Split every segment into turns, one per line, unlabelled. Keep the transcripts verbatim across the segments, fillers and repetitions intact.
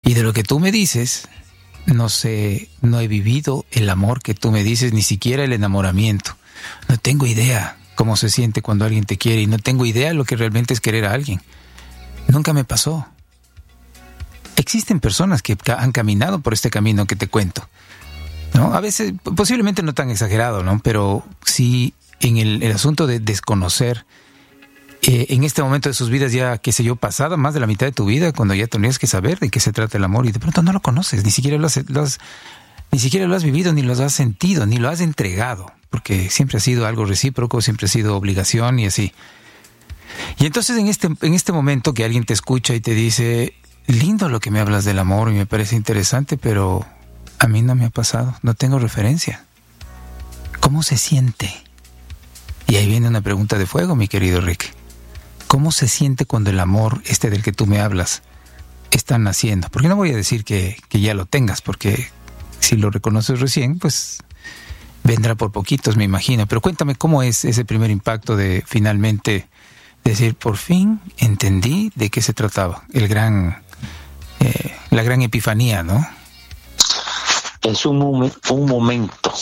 Y de lo que tú me dices, no sé, no he vivido el amor que tú me dices, ni siquiera el enamoramiento. No tengo idea cómo se siente cuando alguien te quiere y no tengo idea lo que realmente es querer a alguien. Nunca me pasó. Existen personas que han caminado por este camino que te cuento, ¿no? A veces, posiblemente no tan exagerado, ¿no? Pero sí en el, el asunto de desconocer, eh, en este momento de sus vidas ya, qué sé yo, pasada más de la mitad de tu vida, cuando ya tenías que saber de qué se trata el amor y de pronto no lo conoces, ni siquiera lo has, lo has, ni siquiera lo has vivido, ni lo has sentido, ni lo has entregado, porque siempre ha sido algo recíproco, siempre ha sido obligación y así. Y entonces en este, en este momento que alguien te escucha y te dice, lindo lo que me hablas del amor y me parece interesante, pero a mí no me ha pasado, no tengo referencia. ¿Cómo se siente? Y ahí viene una pregunta de fuego, mi querido Rick. ¿Cómo se siente cuando el amor, este del que tú me hablas, está naciendo? Porque no voy a decir que, que ya lo tengas, porque si lo reconoces recién, pues vendrá por poquitos, me imagino. Pero cuéntame cómo es ese primer impacto de finalmente decir, por fin entendí de qué se trataba, el gran, eh, la gran epifanía, ¿no?
Es un, momen, un momento.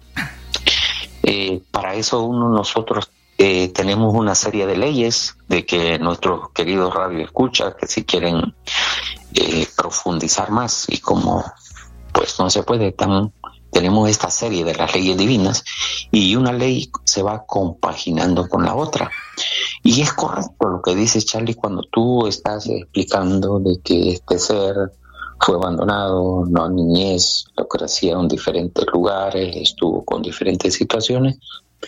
Eh, para eso uno nosotros eh, tenemos una serie de leyes de que nuestros queridos radio escuchas, que si quieren eh, profundizar más y como pues no se puede tan, tenemos esta serie de las leyes divinas y una ley se va compaginando con la otra. Y es correcto lo que dice Charlie cuando tú estás explicando de que este ser fue abandonado, no niñez, lo creció en diferentes lugares, estuvo con diferentes situaciones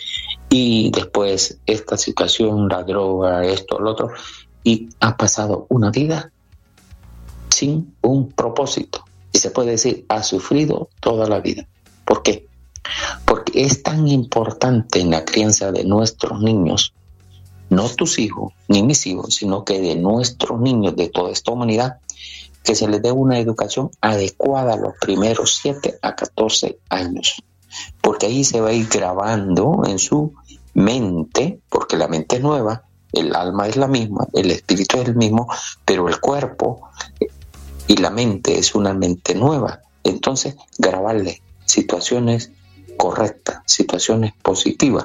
y después esta situación, la droga, esto, lo otro, y ha pasado una vida sin un propósito. Y se puede decir, ha sufrido toda la vida. ¿Por qué? Porque es tan importante en la crianza de nuestros niños, no tus hijos, ni mis hijos, sino que de nuestros niños, de toda esta humanidad, que se les dé una educación adecuada a los primeros siete a catorce años. Porque ahí se va a ir grabando en su mente, porque la mente es nueva, el alma es la misma, el espíritu es el mismo, pero el cuerpo y la mente es una mente nueva. Entonces, grabarle situaciones correctas, situaciones positivas.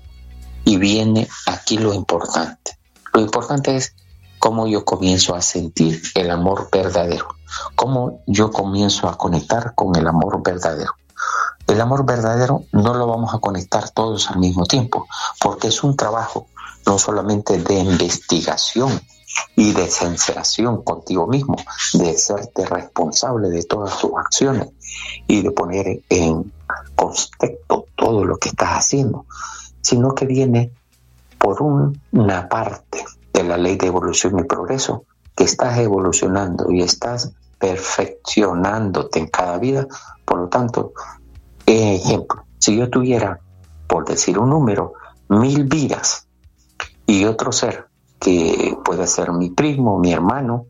Y viene aquí lo importante. Lo importante es cómo yo comienzo a sentir el amor verdadero, cómo yo comienzo a conectar con el amor verdadero. El amor verdadero no lo vamos a conectar todos al mismo tiempo, porque es un trabajo no solamente de investigación y de sinceración contigo mismo, de serte responsable de todas tus acciones y de poner en contexto todo lo que estás haciendo, sino que viene por un, una parte de la ley de evolución y progreso, que estás evolucionando y estás perfeccionándote en cada vida. Por lo tanto, ejemplo, si yo tuviera, por decir un número, mil vidas y otro ser que puede ser mi primo, mi hermano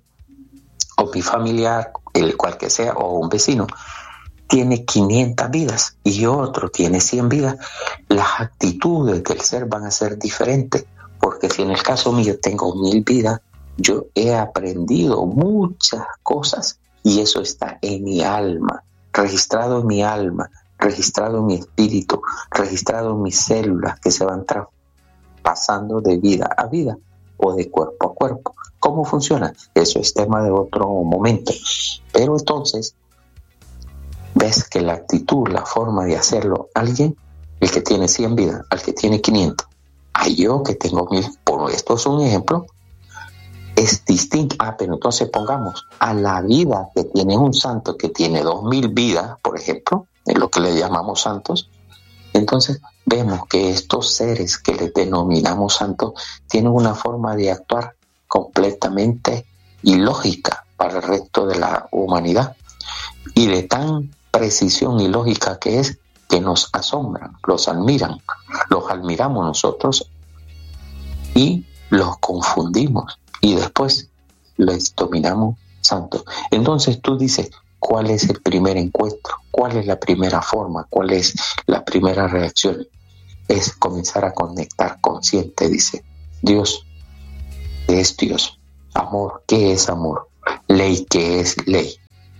o mi familiar, el cual que sea, o un vecino, tiene quinientas vidas y otro tiene cien vidas, las actitudes del ser van a ser diferentes, porque si en el caso mío tengo mil vidas, yo he aprendido muchas cosas y eso está en mi alma, registrado en mi alma, registrado en mi espíritu, registrado en mis células que se van tra- pasando de vida a vida o de cuerpo a cuerpo. ¿Cómo funciona? Eso es tema de otro momento. Pero entonces, ves que la actitud, la forma de hacerlo, alguien, el que tiene cien vidas, al que tiene quinientas, a yo que tengo mil, por esto es un ejemplo, es distinto. Ah, pero entonces pongamos a la vida que tiene un santo que tiene dos mil vidas, por ejemplo, es lo que le llamamos santos. Entonces vemos que estos seres que les denominamos santos tienen una forma de actuar completamente ilógica para el resto de la humanidad y de tan precisión y lógica que es que nos asombran, los admiran, los admiramos nosotros y los confundimos y después les dominamos santos. Entonces tú dices, ¿cuál es el primer encuentro? ¿Cuál es la primera forma? ¿Cuál es la primera reacción? Es comenzar a conectar consciente, dice Dios. ¿Qué es Dios? Amor, ¿qué es amor? Ley, ¿qué es ley?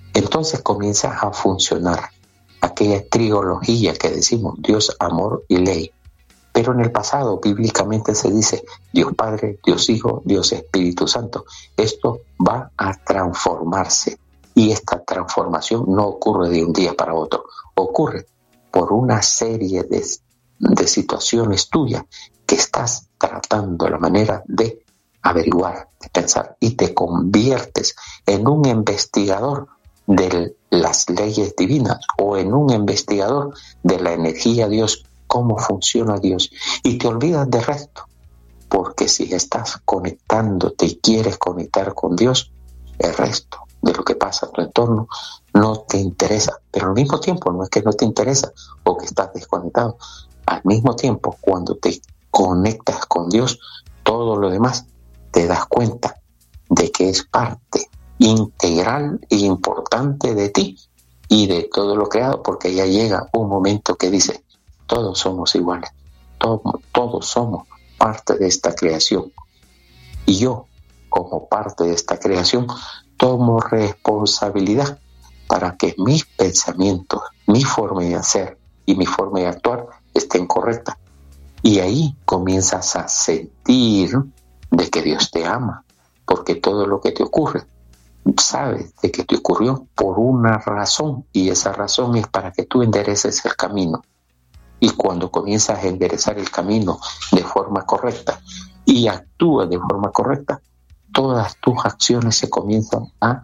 entonces comienza a funcionar aquella trilogía que decimos, Dios, amor y ley. Pero en el pasado, bíblicamente se dice Dios Padre, Dios Hijo, Dios Espíritu Santo. Esto va a transformarse y esta transformación no ocurre de un día para otro. Ocurre por una serie de, de situaciones tuyas que estás tratando la manera de averiguar, de pensar, y te conviertes en un investigador de las leyes divinas o en un investigador de la energía de Dios, cómo funciona Dios, y te olvidas del resto, porque si estás conectándote y quieres conectar con Dios, el resto de lo que pasa en tu entorno no te interesa. Pero al mismo tiempo no es que no te interesa o que estás desconectado. Al mismo tiempo, cuando te conectas con Dios, todo lo demás te das cuenta de que es parte integral e importante de ti y de todo lo creado, porque ya llega un momento que dice, todos somos iguales, todos, todos somos parte de esta creación. Y yo, como parte de esta creación, tomo responsabilidad para que mis pensamientos, mi forma de hacer y mi forma de actuar estén correctas. Y ahí comienzas a sentir de que Dios te ama, porque todo lo que te ocurre, sabes de que te ocurrió por una razón, y esa razón es para que tú endereces el camino. Y cuando comienzas a enderezar el camino de forma correcta y actúas de forma correcta, todas tus acciones se comienzan a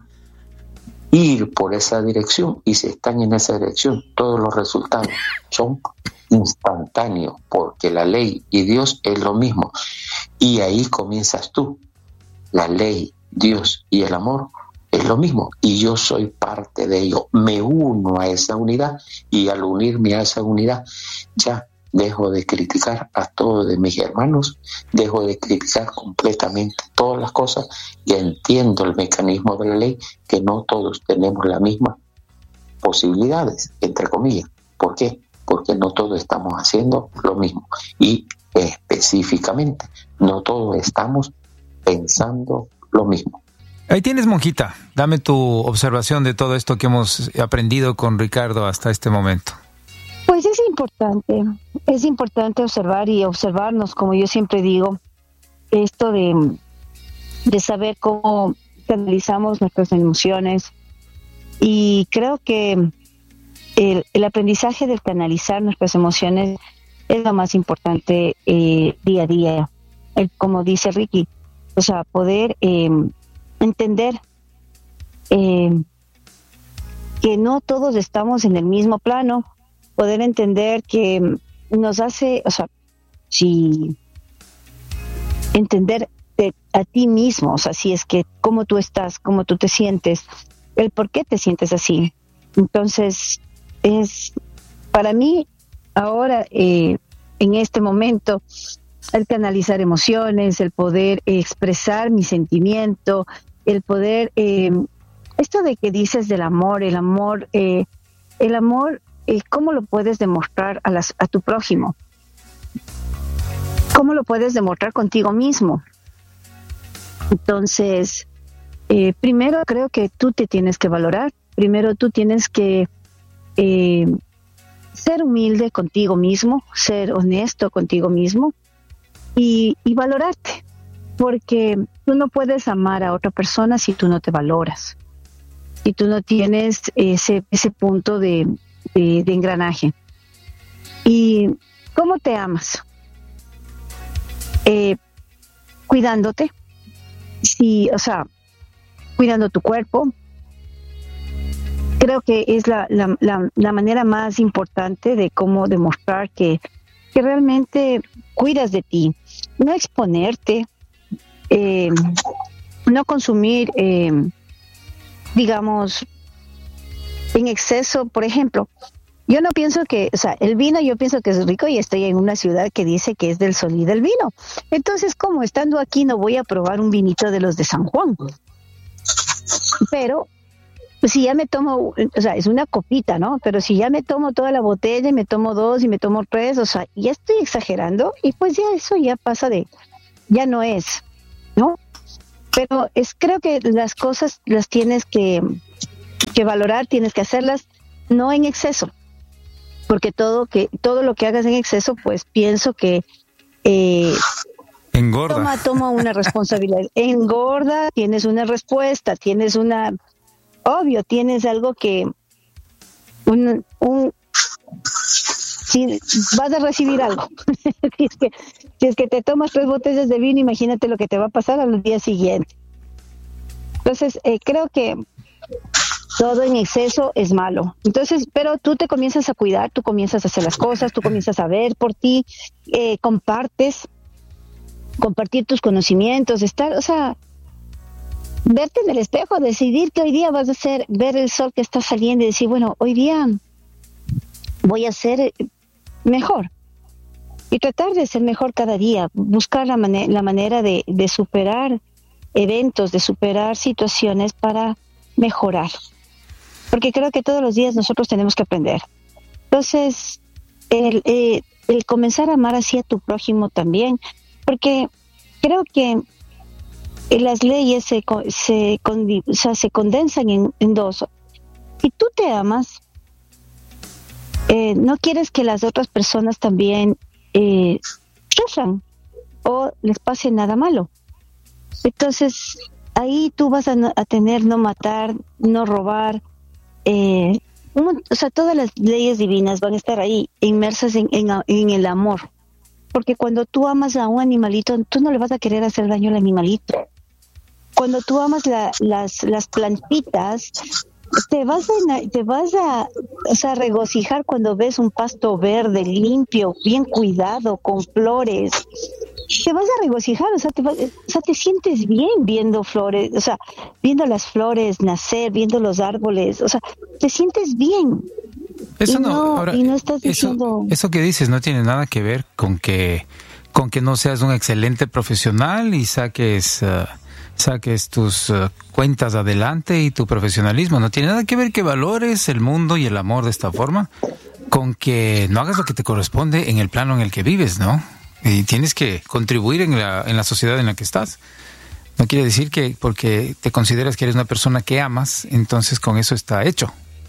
ir por esa dirección, y si están en esa dirección, todos los resultados son instantáneos, porque la ley y Dios es lo mismo. Y ahí comienzas tú. La ley, Dios y el amor es lo mismo, y yo soy parte de ello. Me uno a esa unidad, y al unirme a esa unidad ya dejo de criticar a todos de mis hermanos, dejo de criticar completamente todas las cosas, y entiendo el mecanismo de la ley, que no todos tenemos las mismas posibilidades, entre comillas. ¿Por qué? Porque no todos estamos haciendo lo mismo, y específicamente no todos estamos pensando lo mismo.
Ahí tienes, monjita. Dame tu observación de todo esto que hemos aprendido con Ricardo hasta este momento.
Pues es importante, es importante observar y observarnos, como yo siempre digo, esto de, de saber cómo canalizamos nuestras emociones. Y creo que el, el aprendizaje de canalizar nuestras emociones es lo más importante eh, día a día. El, como dice Ricky, o sea, poder eh, entender eh, que no todos estamos en el mismo plano, poder entender que nos hace, o sea, si entender de, a ti mismo, o sea, si es que cómo tú estás, cómo tú te sientes, el por qué te sientes así. Entonces, es para mí ahora, eh, en este momento, el canalizar emociones, el poder expresar mi sentimiento, el poder, eh, esto de que dices del amor, el amor, eh, el amor, eh, ¿cómo lo puedes demostrar a, las, a tu prójimo? ¿Cómo lo puedes demostrar contigo mismo? Entonces, eh, primero creo que tú te tienes que valorar, primero tú tienes que eh, ser humilde contigo mismo, ser honesto contigo mismo y, y valorarte, porque tú no puedes amar a otra persona si tú no te valoras, si tú no tienes ese, ese punto de, de, de engranaje. ¿Y cómo te amas? Eh, cuidándote, sí, o sea, cuidando tu cuerpo. Creo que es la, la, la, la manera más importante de cómo demostrar que, que realmente cuidas de ti. No exponerte, eh, no consumir, eh, digamos, en exceso. Por ejemplo, yo no pienso que, o sea, el vino yo pienso que es rico y estoy en una ciudad que dice que es del sol y del vino. Entonces, como estando aquí no voy a probar un vinito de los de San Juan. Pero si ya me tomo, o sea, es una copita, ¿no? Pero si ya me tomo toda la botella y me tomo dos y me tomo tres, o sea, ya estoy exagerando y pues ya eso ya pasa de, ya no es, ¿no? Pero es, creo que las cosas las tienes que, que valorar, tienes que hacerlas no en exceso, porque todo que todo lo que hagas en exceso, pues pienso que eh,
engorda.
Toma, toma una responsabilidad, engorda, tienes una respuesta, tienes una, obvio, tienes algo que un, un si vas a recibir algo. si, es que, si es que te tomas tres botellas de vino, imagínate lo que te va a pasar al día siguiente. Entonces, eh, creo que todo en exceso es malo. Entonces, pero tú te comienzas a cuidar, tú comienzas a hacer las cosas, tú comienzas a ver por ti, eh, compartes, compartir tus conocimientos, estar, o sea, verte en el espejo, decidir que hoy día vas a hacer, ver el sol que está saliendo y decir, bueno, hoy día voy a ser mejor. Y tratar de ser mejor cada día, buscar la, man- la manera de, de superar eventos, de superar situaciones para mejorar. Porque creo que todos los días nosotros tenemos que aprender. Entonces, el, eh, el comenzar a amar así a tu prójimo también, porque creo que las leyes se, se, o sea, se condensan en, en dos. Si tú te amas, eh, no quieres que las otras personas también eh, sufran o les pase nada malo. Entonces, ahí tú vas a, no, a tener no matar, no robar, eh, un, o sea, todas las leyes divinas van a estar ahí inmersas en, en, en el amor. Porque cuando tú amas a un animalito, tú no le vas a querer hacer daño al animalito. Cuando tú amas la, las, las plantitas, te vas a, te vas a, o sea, regocijar cuando ves un pasto verde, limpio, bien cuidado, con flores. Te vas a regocijar, o sea, te, vas, o sea, te sientes bien viendo flores, o sea, viendo las flores nacer, viendo los árboles, o sea, te sientes bien.
Eso
y
no,
no,
ahora,
y no estás
eso,
diciendo...
eso que dices no tiene nada que ver con que con que no seas un excelente profesional y saques uh, saques tus uh, cuentas adelante y tu profesionalismo. No tiene nada que ver que valores el mundo y el amor de esta forma con que no hagas lo que te corresponde en el plano en el que vives, ¿no? Y tienes que contribuir en la, en la sociedad en la que estás. No quiere decir que porque te consideras que eres una persona que amas, entonces con eso está hecho.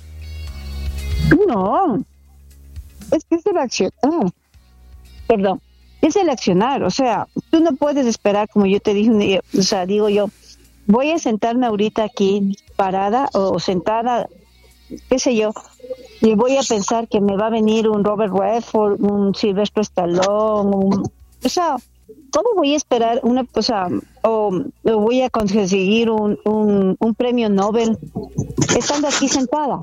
No, es que es el accionar, perdón, es el accionar, o sea, tú no puedes esperar, como yo te dije, o sea, digo yo, voy a sentarme ahorita aquí parada o sentada, qué sé yo, y voy a pensar que me va a venir un Robert Redford, un Sylvester Stallone, un, o sea, ¿cómo voy a esperar una cosa, o, o voy a conseguir un, un, un premio Nobel estando aquí sentada?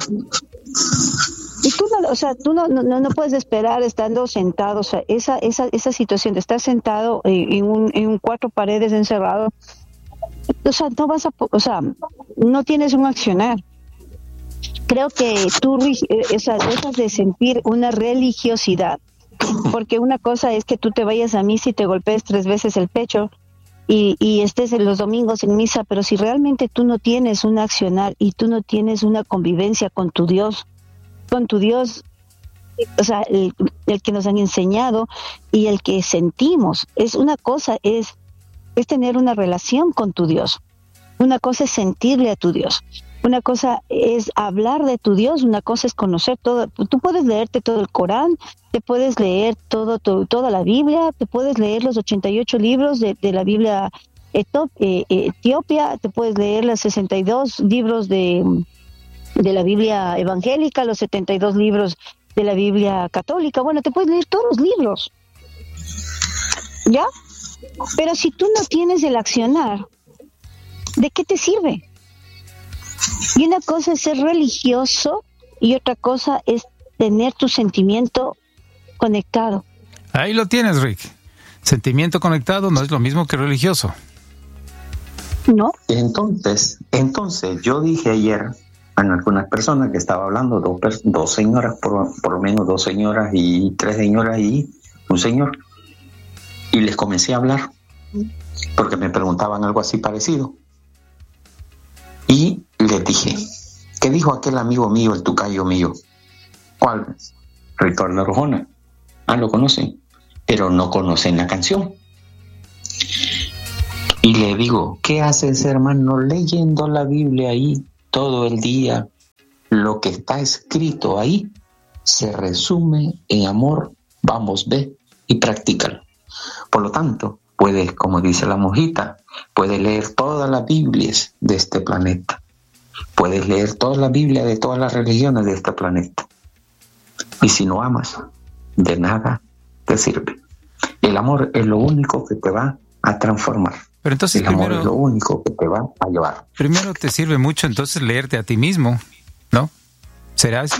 Y tú no, o sea, tú no, no, no puedes esperar estando sentado, o sea, esa, esa, esa situación de estar sentado en, en un, en un cuatro paredes encerrado, o sea, no vas a, o sea, no tienes un accionar. Creo que tú, o sea, dejas de sentir una religiosidad, porque una cosa es que tú te vayas a misa y te golpees tres veces el pecho y, y estés en los domingos en misa, pero si realmente tú no tienes un accionar y tú no tienes una convivencia con tu Dios, con tu Dios, o sea, el, el que nos han enseñado y el que sentimos, es una cosa es, es tener una relación con tu Dios, una cosa es sentirle a tu Dios, una cosa es hablar de tu Dios, una cosa es conocer todo. Tú puedes leerte todo el Corán, te puedes leer todo, todo toda la Biblia, te puedes leer los ochenta y ocho libros de, de la Biblia etop, eh, Etiopía, te puedes leer los sesenta y dos libros de, de la Biblia evangélica, los setenta y dos libros de la Biblia católica. Bueno, te puedes leer todos los libros, ¿ya? Pero si tú no tienes el accionar, ¿de qué te sirve? Y una cosa es ser religioso y otra cosa es tener tu sentimiento conectado.
Ahí lo tienes, Rick. Sentimiento conectado no es lo mismo que religioso.
¿No?
Entonces, entonces yo dije ayer a algunas personas que estaba hablando, dos, dos señoras, por, por lo menos dos señoras y tres señoras y un señor, y les comencé a hablar porque me preguntaban algo así parecido. Y les dije, ¿qué dijo aquel amigo mío, el tocayo mío? ¿Cuál? Ricardo Arjona. Ah, lo conocen, pero no conocen la canción. Y le digo, ¿qué hace ese hermano leyendo la Biblia ahí todo el día, lo que está escrito ahí se resume en amor. Vamos, ve y practícalo. Por lo tanto, puedes, como dice la monjita, puedes leer todas las Biblias de este planeta. Puedes leer toda la Biblia de todas las religiones de este planeta. Y si no amas, de nada te sirve. El amor es lo único que te va a transformar.
Pero entonces
el amor
primero,
es lo único que te va a llevar.
Primero te sirve mucho entonces leerte a ti mismo, ¿no? ¿Será así?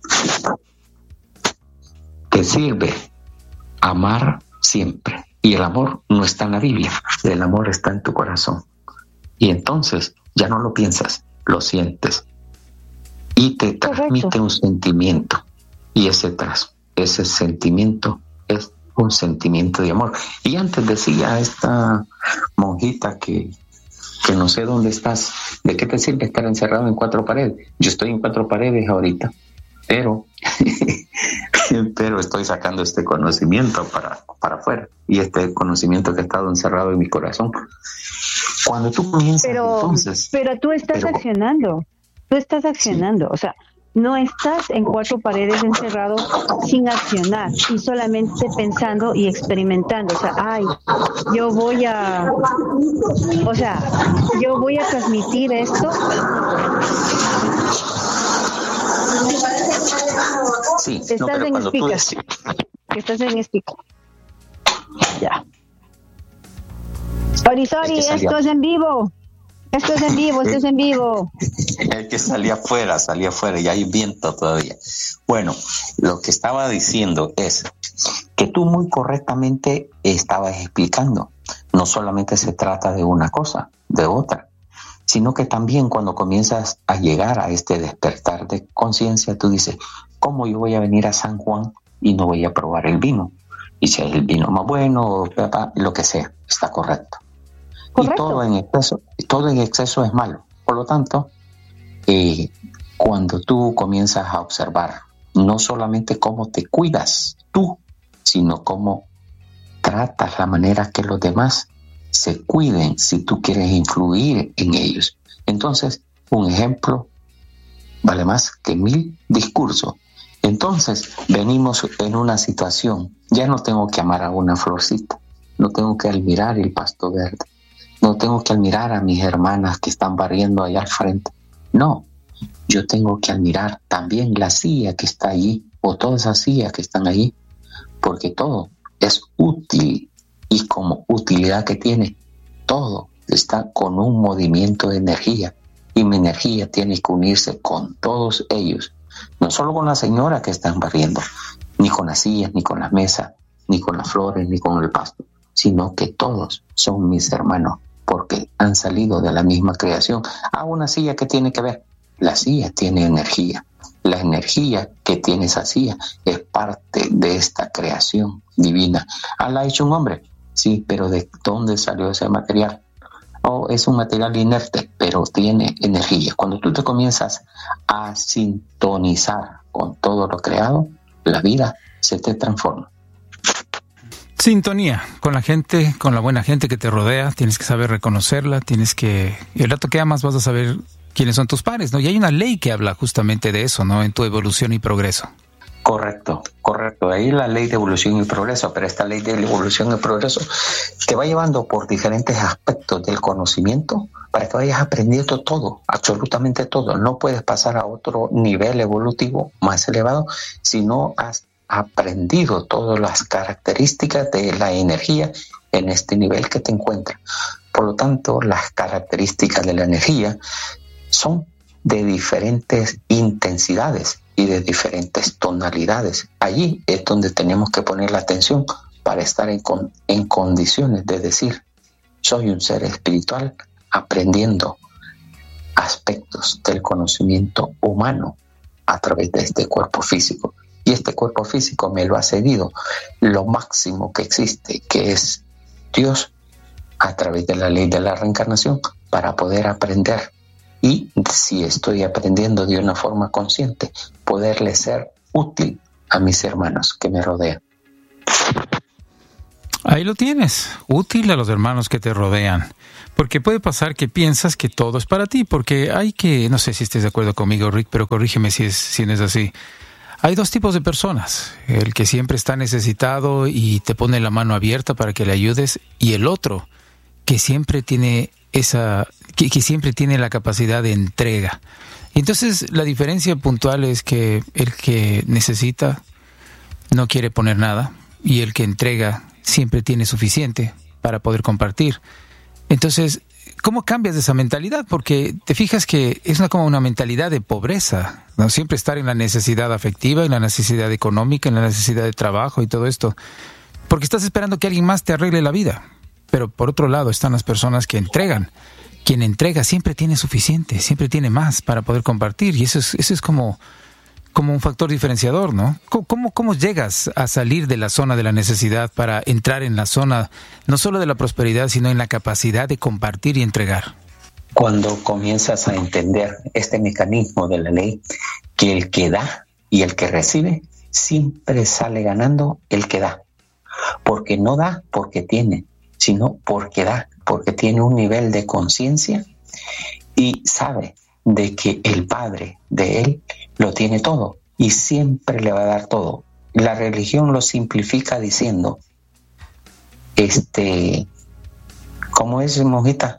Te sirve amar siempre. Y el amor no está en la Biblia. El amor está en tu corazón. Y entonces ya no lo piensas, lo sientes. Y te transmite Correcto. Un sentimiento. Y ese, tras, ese sentimiento es un sentimiento de amor. Y antes decía esta monjita que, que no sé dónde estás, ¿de qué te sirve estar encerrado en cuatro paredes? Yo estoy en cuatro paredes ahorita, pero pero estoy sacando este conocimiento para, para afuera, y este conocimiento que ha estado encerrado en mi corazón. Cuando tú comienzas,
pero,
entonces...
Pero tú estás pero, accionando, tú estás accionando, sí. O sea, no estás en cuatro paredes encerrado sin accionar y solamente pensando y experimentando. O sea, ay, yo voy a, o sea, yo voy a transmitir esto.
Sí,
estás
no,
en speaker.
Decís...
Estás en speaker. Ya. Sorry, sorry, es esto es en vivo. Esto es en vivo, esto es en vivo.
Es que salía afuera, salía afuera y hay viento todavía. Bueno, lo que estaba diciendo es que tú muy correctamente estabas explicando. No solamente se trata de una cosa, de otra, sino que también cuando comienzas a llegar a este despertar de conciencia, tú dices, ¿cómo yo voy a venir a San Juan y no voy a probar el vino? Y si es el vino más bueno, lo que sea, está correcto. Correcto. Y todo en exceso, todo en exceso es malo. Por lo tanto, eh, cuando tú comienzas a observar no solamente cómo te cuidas tú, sino cómo tratas la manera que los demás se cuiden si tú quieres influir en ellos. Entonces, un ejemplo vale más que mil discursos. Entonces, venimos en una situación, ya no tengo que amar a una florcita, no tengo que admirar el pasto verde, no tengo que admirar a mis hermanas que están barriendo allá al frente. No, yo tengo que admirar también la silla que está allí, o todas esas sillas que están allí, porque todo es útil, y como utilidad que tiene, todo está con un movimiento de energía, y mi energía tiene que unirse con todos ellos, no solo con la señora que están barriendo, ni con las sillas, ni con las mesas, ni con las flores, ni con el pasto, sino que todos son mis hermanos, porque han salido de la misma creación. Ah, una silla, ¿qué tiene que ver? La silla tiene energía. La energía que tiene esa silla es parte de esta creación divina. Ah, ¿la ha hecho un hombre? Sí, pero ¿de dónde salió ese material? Oh, es un material inerte, pero tiene energía. Cuando tú te comienzas a sintonizar con todo lo creado, la vida se te transforma.
Sintonía con la gente, con la buena gente que te rodea, tienes que saber reconocerla, tienes que... Y el rato que amas vas a saber quiénes son tus pares, ¿no? Y hay una ley que habla justamente de eso, ¿no? En tu evolución y progreso.
Correcto, correcto. Ahí la ley de evolución y progreso, pero esta ley de evolución y progreso te va llevando por diferentes aspectos del conocimiento para que vayas aprendiendo todo, absolutamente todo. No puedes pasar a otro nivel evolutivo más elevado si no has aprendido todas las características de la energía en este nivel que te encuentras. Por lo tanto, las características de la energía son de diferentes intensidades y de diferentes tonalidades. Allí es donde tenemos que poner la atención para estar en, con, en condiciones de decir, soy un ser espiritual aprendiendo aspectos del conocimiento humano a través de este cuerpo físico. Y este cuerpo físico me lo ha cedido lo máximo que existe, que es Dios, a través de la ley de la reencarnación, para poder aprender. Y si estoy aprendiendo de una forma consciente, poderle ser útil a mis hermanos que me rodean.
Ahí lo tienes, útil a los hermanos que te rodean. Porque puede pasar que piensas que todo es para ti, porque hay que, no sé si estés de acuerdo conmigo, Rick, pero corrígeme si, es, si no es así. Hay dos tipos de personas, el que siempre está necesitado y te pone la mano abierta para que le ayudes, y el otro que siempre tiene esa, que, que siempre tiene la capacidad de entrega. Y entonces la diferencia puntual es que el que necesita no quiere poner nada y el que entrega siempre tiene suficiente para poder compartir. Entonces, ¿cómo cambias esa mentalidad? Porque te fijas que es una, como una mentalidad de pobreza, ¿no? Siempre estar en la necesidad afectiva, en la necesidad económica, en la necesidad de trabajo y todo esto. Porque estás esperando que alguien más te arregle la vida. Pero por otro lado están las personas que entregan. Quien entrega siempre tiene suficiente, siempre tiene más para poder compartir. Y eso es, eso es como... como un factor diferenciador, ¿no? ¿Cómo, ¿Cómo llegas a salir de la zona de la necesidad para entrar en la zona no solo de la prosperidad, sino en la capacidad de compartir y entregar?
Cuando comienzas a entender este mecanismo de la ley, que el que da y el que recibe siempre sale ganando el que da. Porque no da porque tiene, sino porque da, porque tiene un nivel de conciencia y sabe de que el Padre de él lo tiene todo y siempre le va a dar todo. La religión lo simplifica diciendo, este, ¿cómo es, monjita?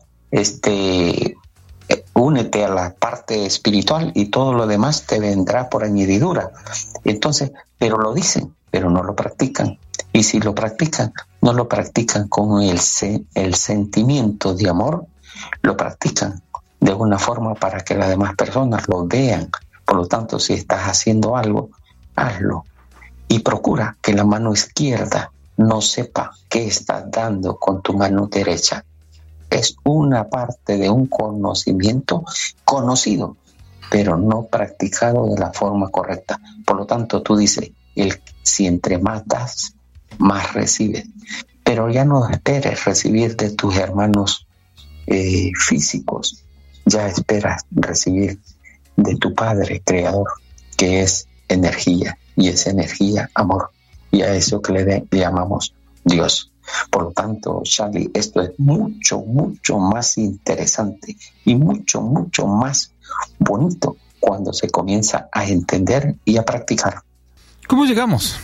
Este, únete a la parte espiritual y todo lo demás te vendrá por añadidura. Entonces, pero lo dicen, pero no lo practican. Y si lo practican, no lo practican con el, el sentimiento de amor, lo practican de una forma para que las demás personas lo vean. Por lo tanto, si estás haciendo algo, hazlo. Y procura que la mano izquierda no sepa qué estás dando con tu mano derecha. Es una parte de un conocimiento conocido, pero no practicado de la forma correcta. Por lo tanto, tú dices, el, si entre más das, más recibes. Pero ya no esperes recibir de tus hermanos eh, físicos. Ya esperas recibir de tu Padre Creador, que es energía, y es energía, amor, y a eso que le, de, le llamamos Dios. Por lo tanto, Charlie, esto es mucho, mucho más interesante y mucho, mucho más bonito cuando se comienza a entender y a practicar.
¿Cómo llegamos?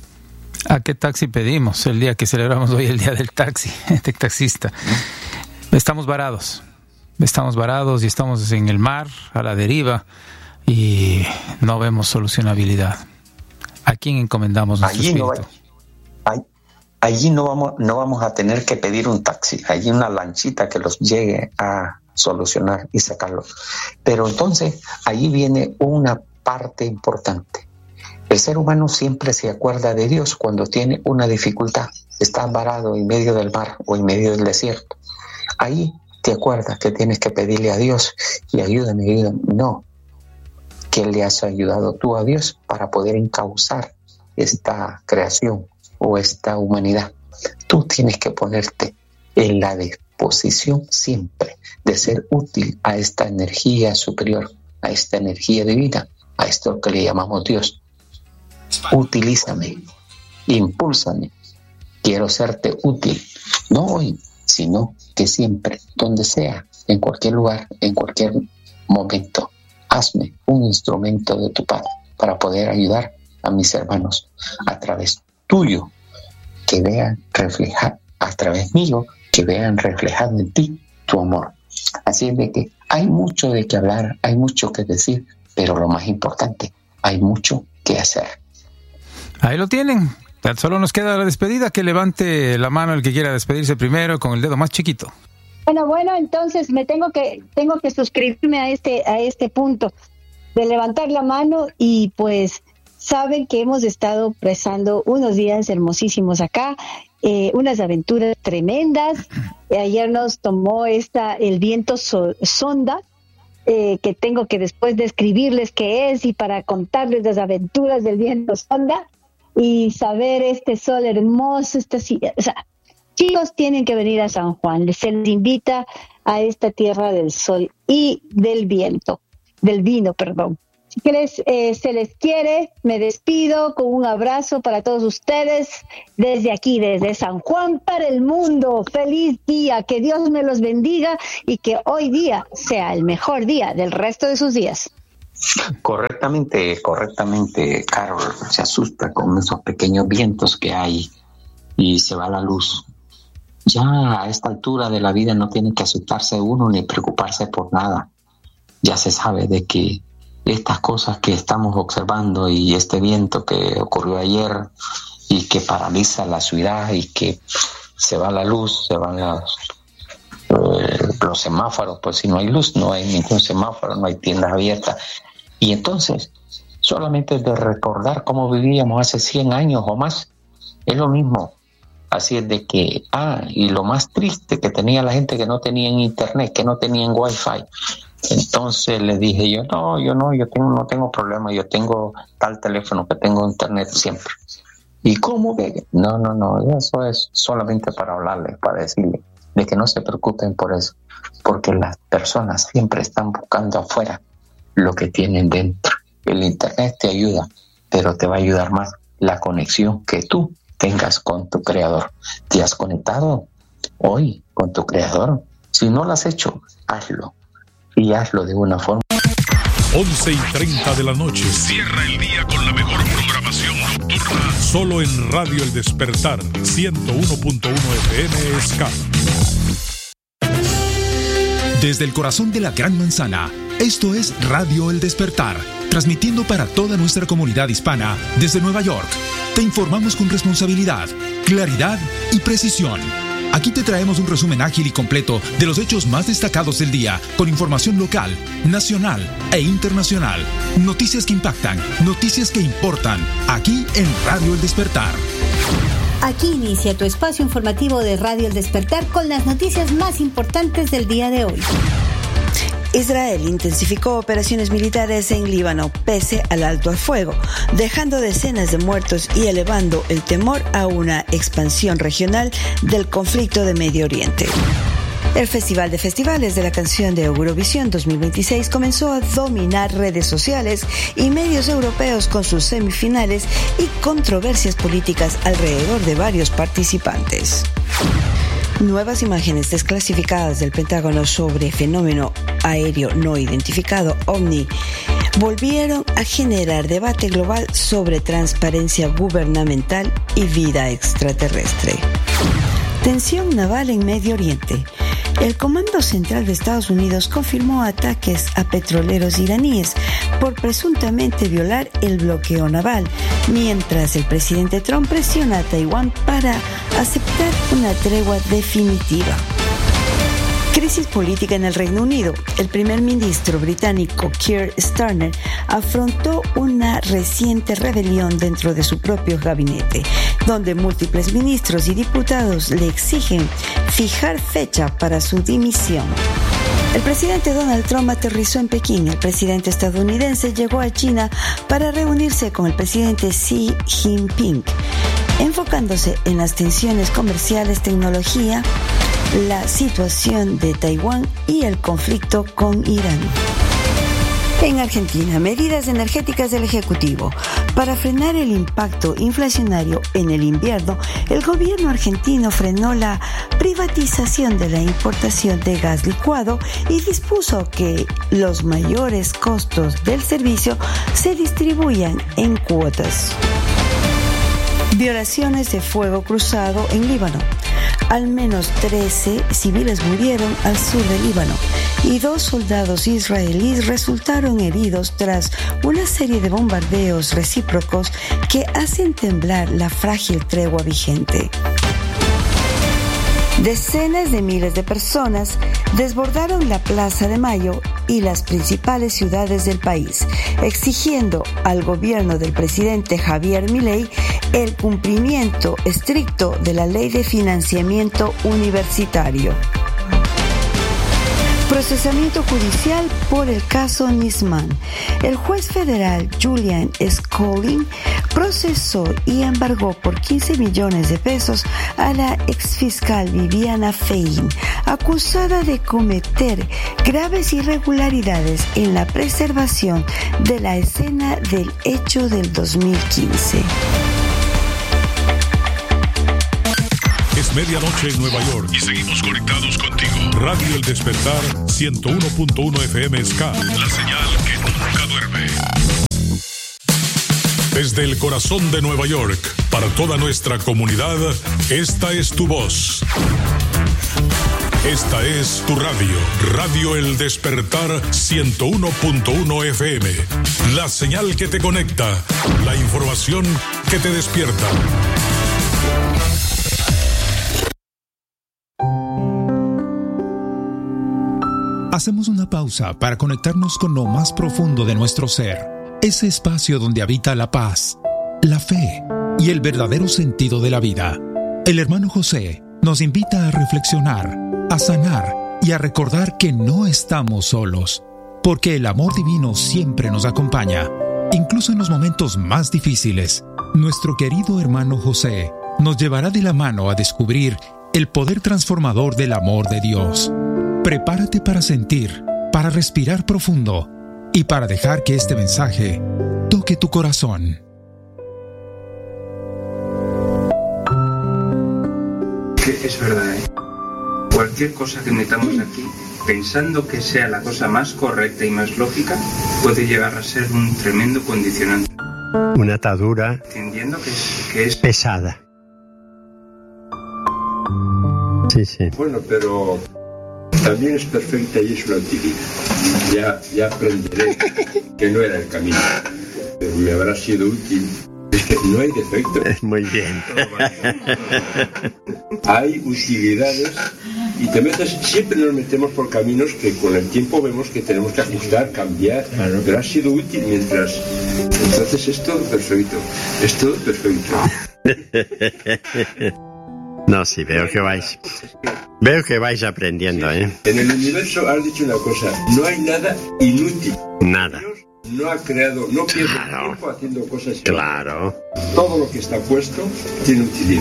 ¿A qué taxi pedimos el día que celebramos hoy el día del taxi, del taxista? Estamos varados. Estamos varados y estamos en el mar, a la deriva, y no vemos solucionabilidad. ¿A quién encomendamos nuestro
allí
espíritu?
No hay, allí no vamos, no vamos a tener que pedir un taxi, allí una lanchita que los llegue a solucionar y sacarlo. Pero entonces, allí viene una parte importante. El ser humano siempre se acuerda de Dios cuando tiene una dificultad. Está varado en medio del mar o en medio del desierto. Ahí te acuerdas que tienes que pedirle a Dios y ayúdame, ayúdame. No, que le has ayudado tú a Dios para poder encauzar esta creación o esta humanidad. Tú tienes que ponerte en la disposición siempre de ser útil a esta energía superior, a esta energía divina, a esto que le llamamos Dios. Utilízame, impúlsame. Quiero serte útil, no hoy, sino que siempre, donde sea, en cualquier lugar, en cualquier momento, hazme un instrumento de tu Padre para poder ayudar a mis hermanos a través tuyo, que vean reflejar, a través mío, que vean reflejado en ti tu amor. Así es de que hay mucho de qué hablar, hay mucho que decir, pero lo más importante, hay mucho que hacer.
Ahí lo tienen. Tan solo nos queda la despedida. Que levante la mano el que quiera despedirse primero con el dedo más chiquito.
Bueno, bueno, entonces me tengo que tengo que suscribirme a este a este punto de levantar la mano y pues saben que hemos estado pasando unos días hermosísimos acá, eh, unas aventuras tremendas. Ayer nos tomó esta el viento so, sonda. Eh, que tengo que después describirles qué es y para contarles las aventuras del viento sonda y saber este sol hermoso, esta, o sea, chicos, tienen que venir a San Juan, se les invita a esta tierra del sol y del viento, del vino, perdón. Si quieres, eh, se les quiere, me despido con un abrazo para todos ustedes desde aquí, desde San Juan para el mundo. Feliz día, que Dios me los bendiga y que hoy día sea el mejor día del resto de sus días.
Correctamente, correctamente, Carol, se asusta con esos pequeños vientos que hay y se va la luz. Ya a esta altura de la vida no tiene que asustarse uno ni preocuparse por nada. Ya se sabe de que estas cosas que estamos observando y este viento que ocurrió ayer y que paraliza la ciudad y que se va la luz, se van las, eh, los semáforos, pues si no hay luz no hay ningún semáforo, no hay tiendas abiertas. Y entonces, solamente de recordar cómo vivíamos hace cien años o más, es lo mismo. Así es de que, ah, y lo más triste que tenía la gente que no tenían internet, que no tenían wifi. Entonces le dije yo, no, yo no, yo tengo, no tengo problema, yo tengo tal teléfono que tengo internet siempre. ¿Y cómo ve? No, no, no, eso es solamente para hablarles, para decirles de que no se preocupen por eso, porque las personas siempre están buscando afuera lo que tienen dentro. El internet te ayuda, pero te va a ayudar más la conexión que tú tengas con tu creador. ¿Te has conectado hoy con tu creador? Si no lo has hecho, hazlo. Y hazlo de una forma.
once y treinta de la noche. Cierra el día con la mejor programación nocturna. Solo en Radio El Despertar, ciento uno punto uno F M S K.
Desde el corazón de la Gran Manzana, esto es Radio El Despertar, transmitiendo para toda nuestra comunidad hispana desde Nueva York. Te informamos con responsabilidad, claridad y precisión. Aquí te traemos un resumen ágil y completo de los hechos más destacados del día, con información local, nacional e internacional. Noticias que impactan, noticias que importan, aquí en Radio El Despertar.
Aquí inicia tu espacio informativo de Radio El Despertar con las noticias más importantes del día de hoy.
Israel intensificó operaciones militares en Líbano pese al alto al fuego, dejando decenas de muertos y elevando el temor a una expansión regional del conflicto de Medio Oriente. El Festival de Festivales de la Canción de Eurovisión dos mil veintiséis comenzó a dominar redes sociales y medios europeos con sus semifinales y controversias políticas alrededor de varios participantes. Nuevas imágenes desclasificadas del Pentágono sobre fenómeno aéreo no identificado OVNI volvieron a generar debate global sobre transparencia gubernamental y vida extraterrestre. Tensión naval en Medio Oriente. El Comando Central de Estados Unidos confirmó ataques a petroleros iraníes por presuntamente violar el bloqueo naval, mientras el presidente Trump presiona a Taiwán para aceptar una tregua definitiva. Crisis política en el Reino Unido. El primer ministro británico Keir Starmer afrontó una reciente rebelión dentro de su propio gabinete, donde múltiples ministros y diputados le exigen fijar fecha para su dimisión. El presidente Donald Trump aterrizó en Pekín. El presidente estadounidense llegó a China para reunirse con el presidente Xi Jinping, enfocándose en las tensiones comerciales, tecnología, la situación de Taiwán y el conflicto con Irán. En Argentina, medidas energéticas del Ejecutivo. Para frenar el impacto inflacionario en el invierno, el gobierno argentino frenó la privatización de la importación de gas licuado y dispuso que los mayores costos del servicio se distribuyan en cuotas. Violaciones de fuego cruzado en Líbano. Al menos trece civiles murieron al sur de Líbano y dos soldados israelíes resultaron heridos tras una serie de bombardeos recíprocos que hacen temblar la frágil tregua vigente. Decenas de miles de personas desbordaron la Plaza de Mayo y las principales ciudades del país, exigiendo al gobierno del presidente Javier Milei el cumplimiento estricto de la Ley de Financiamiento Universitario. Procesamiento judicial por el caso Nisman. El juez federal Julian Schooling procesó y embargó por quince millones de pesos a la exfiscal Viviana Fein, acusada de cometer graves irregularidades en la preservación de la escena del hecho del dos mil quince.
Es medianoche en Nueva York y seguimos conectados contigo. Radio El Despertar ciento uno punto uno F M Ska, la señal que nunca duerme. Desde el corazón de Nueva York, para toda nuestra comunidad, esta es tu voz. Esta es tu radio, Radio El Despertar ciento uno punto uno F M. La señal que te conecta, la información que te despierta.
Hacemos una pausa para conectarnos con lo más profundo de nuestro ser, ese espacio donde habita la paz, la fe y el verdadero sentido de la vida. El hermano José nos invita a reflexionar, a sanar y a recordar que no estamos solos, porque el amor divino siempre nos acompaña, incluso en los momentos más difíciles. Nuestro querido hermano José nos llevará de la mano a descubrir el poder transformador del amor de Dios. Prepárate para sentir, para respirar profundo y para dejar que este mensaje toque tu corazón.
Es verdad, ¿eh? Cualquier cosa que metamos aquí, pensando que sea la cosa más correcta y más lógica, puede llegar a ser un tremendo condicionante.
Una atadura
Entendiendo que es, que es
pesada. Sí, sí.
Bueno, pero también es perfecta y es una utilidad. Ya, ya aprenderé que no era el camino, pero me habrá sido útil. Es que no hay defecto.
Muy bien.
Hay utilidades y te metes, siempre nos metemos por caminos que con el tiempo vemos que tenemos que ajustar, cambiar, claro. Pero ha sido útil mientras. Entonces es todo perfecto. Es todo perfecto.
No, sí, veo que vais. Veo que vais aprendiendo, ¿eh?
En el universo has dicho una cosa, no hay nada inútil.
Nada.
Dios no ha creado, no pierde
claro.
tiempo haciendo cosas.
Claro.
Todo lo que está puesto tiene utilidad.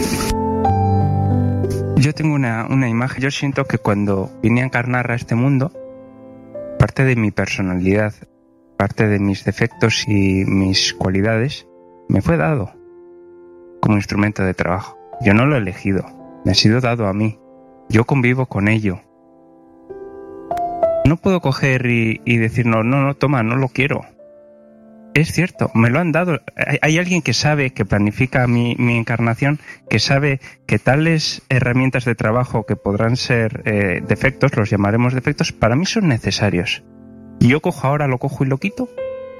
Yo tengo una, una imagen, yo siento que cuando vine a encarnar a este mundo, parte de mi personalidad, parte de mis defectos y mis cualidades, me fue dado como instrumento de trabajo. Yo no lo he elegido, me ha sido dado a mí. Yo convivo con ello. No puedo coger y, y decir, no, no, no, toma, no lo quiero. Es cierto, me lo han dado. Hay, hay alguien que sabe, que planifica mi, mi encarnación, que sabe que tales herramientas de trabajo que podrán ser eh, defectos, los llamaremos defectos, para mí son necesarios. Y yo cojo ahora, lo cojo y lo quito.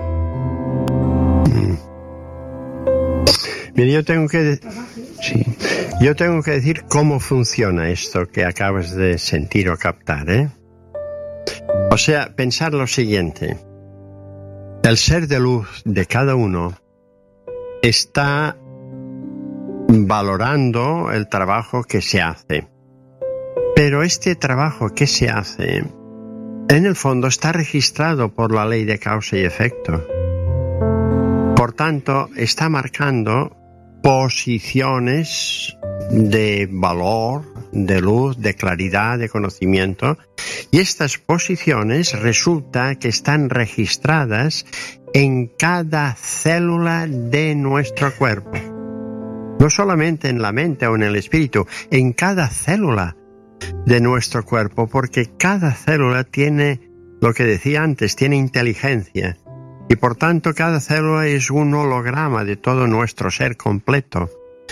Mira, yo tengo que...
Sí.
Yo tengo que decir cómo funciona esto que acabas de sentir o captar, ¿eh? O sea, pensar lo siguiente. El ser de luz de cada uno está valorando el trabajo que se hace. Pero este trabajo que se hace, en el fondo, está registrado por la ley de causa y efecto. Por tanto, está marcando posiciones de valor, de luz, de claridad, de conocimiento, y estas posiciones resulta que están registradas en cada célula de nuestro cuerpo. No solamente en la mente o en el espíritu, en cada célula de nuestro cuerpo, porque cada célula tiene, lo que decía antes, tiene inteligencia. Y por tanto cada célula es un holograma de todo nuestro ser completo.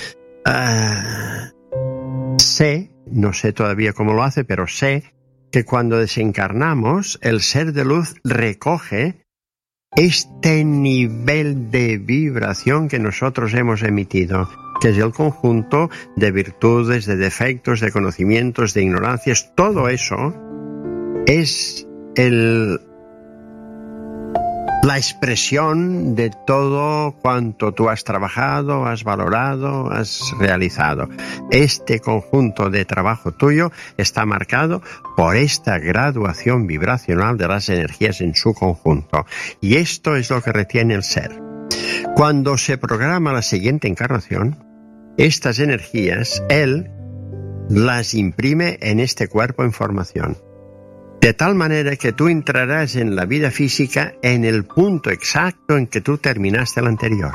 Uh, sé, no sé todavía cómo lo hace, pero sé que cuando desencarnamos, el ser de luz recoge este nivel de vibración que nosotros hemos emitido, que es el conjunto de virtudes, de defectos, de conocimientos, de ignorancias. Todo eso es el... la expresión de todo cuanto tú has trabajado, has valorado, has realizado. Este conjunto de trabajo tuyo está marcado por esta graduación vibracional de las energías en su conjunto. Y esto es lo que retiene el ser. Cuando se programa la siguiente encarnación, estas energías, Él las imprime en este cuerpo en formación. De tal manera que tú entrarás en la vida física en el punto exacto en que tú terminaste el anterior.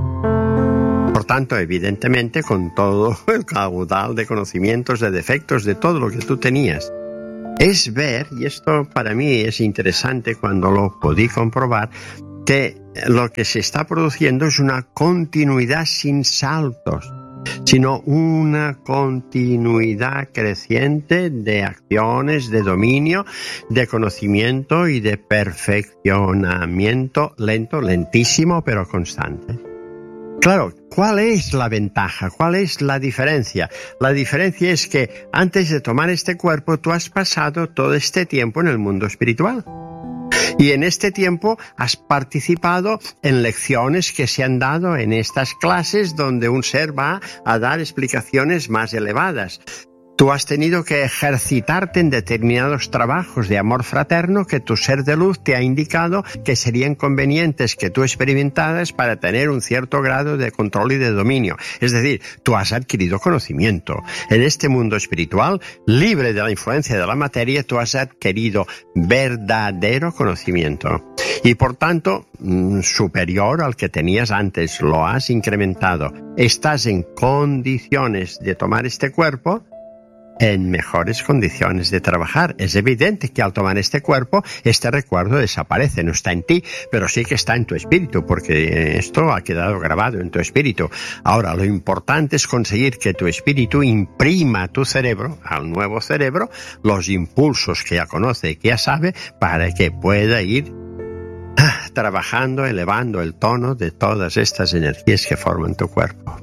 Por tanto, evidentemente, con todo el caudal de conocimientos, de defectos, de todo lo que tú tenías. Es ver, y esto para mí es interesante cuando lo podí comprobar, que lo que se está produciendo es una continuidad sin saltos, sino una continuidad creciente de acciones, de dominio, de conocimiento y de perfeccionamiento lento, lentísimo, pero constante. Claro, ¿cuál es la ventaja? ¿Cuál es la diferencia? La diferencia es que antes de tomar este cuerpo, tú has pasado todo este tiempo en el mundo espiritual. Y en este tiempo has participado en lecciones que se han dado en estas clases donde un ser va a dar explicaciones más elevadas. Tú has tenido que ejercitarte en determinados trabajos de amor fraterno que tu ser de luz te ha indicado que serían convenientes que tú experimentaras para tener un cierto grado de control y de dominio. Es decir, tú has adquirido conocimiento. En este mundo espiritual, libre de la influencia de la materia, tú has adquirido verdadero conocimiento. Y por tanto, superior al que tenías antes, lo has incrementado. Estás en condiciones de tomar este cuerpo en mejores condiciones de trabajar. Es evidente que al tomar este cuerpo, este recuerdo desaparece, no está en ti, pero sí que está en tu espíritu, porque esto ha quedado grabado en tu espíritu. Ahora, lo importante es conseguir que tu espíritu imprima a tu cerebro, al nuevo cerebro, los impulsos que ya conoce y que ya sabe, para que pueda ir ah, trabajando, elevando el tono de todas estas energías que forman tu cuerpo.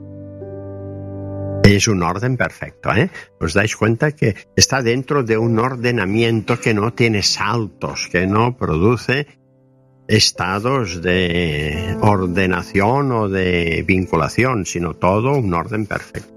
Es un orden perfecto, ¿eh? Os dais cuenta que está dentro de un ordenamiento que no tiene saltos, que no produce estados de ordenación o de vinculación, sino todo un orden perfecto.